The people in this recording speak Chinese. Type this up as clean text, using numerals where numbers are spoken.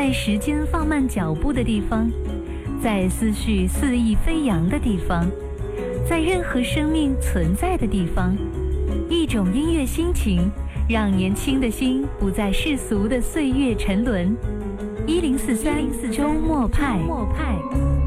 在时间放慢脚步的地方，在思绪肆意飞扬的地方，在任何生命存在的地方，一种音乐心情，让年轻的心不在世俗的岁月沉沦。1043周末派。